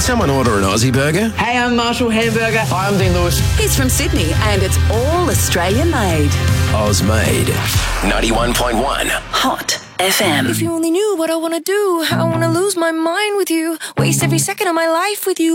someone order an Aussie burger? Hey, I'm Marshall Hamburger. Hi, I'm Dean Lewis. He's from Sydney and it's all Australian made. Oz made. 91.1 Hot FM. If you only knew what I want to do, how I want to lose my mind with you, waste every second of my life with you.